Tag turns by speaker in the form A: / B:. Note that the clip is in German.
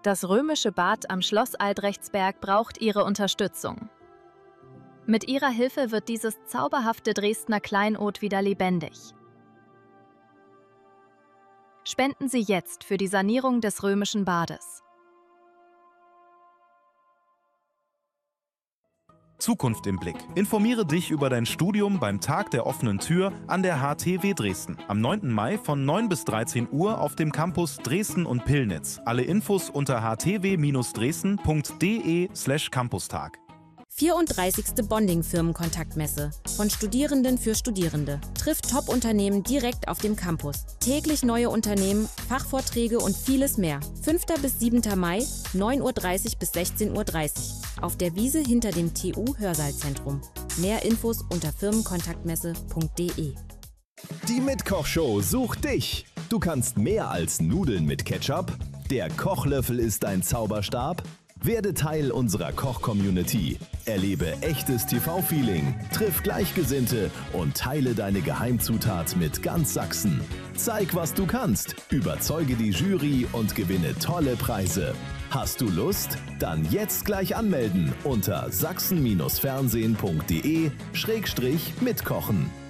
A: Das römische Bad am Schloss Albrechtsberg braucht Ihre Unterstützung. Mit Ihrer Hilfe wird dieses zauberhafte Dresdner Kleinod wieder lebendig. Spenden Sie jetzt für die Sanierung des römischen Bades.
B: Zukunft im Blick. Informiere dich über dein Studium beim Tag der offenen Tür an der HTW Dresden. Am 9. Mai von 9 bis 13 Uhr auf dem Campus Dresden und Pillnitz. Alle Infos unter htw-dresden.de/campustag.
C: 34. Bonding-Firmenkontaktmesse. Von Studierenden für Studierende. Trifft Top-Unternehmen direkt auf dem Campus. Täglich neue Unternehmen, Fachvorträge und vieles mehr. 5. bis 7. Mai, 9:30 Uhr bis 16:30 Uhr. Auf der Wiese hinter dem TU-Hörsaal-Zentrum. Mehr Infos unter firmenkontaktmesse.de.
D: Die Mitkochshow sucht dich. Du kannst mehr als Nudeln mit Ketchup. Der Kochlöffel ist dein Zauberstab. Werde Teil unserer Koch-Community. Erlebe echtes TV-Feeling, triff Gleichgesinnte und teile deine Geheimzutat mit ganz Sachsen. Zeig, was du kannst, überzeuge die Jury und gewinne tolle Preise. Hast du Lust? Dann jetzt gleich anmelden unter sachsen-fernsehen.de/mitkochen.